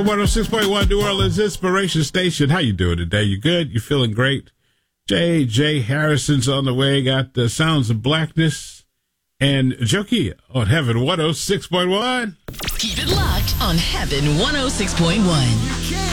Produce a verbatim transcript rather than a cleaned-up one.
one oh six point one New Orleans Inspiration Station. How you doing today? You good? You feeling great? J J Harrison's on the way. Got the Sounds of Blackness and Jokia on Heaven one oh six point one. Keep it locked on Heaven one oh six point one.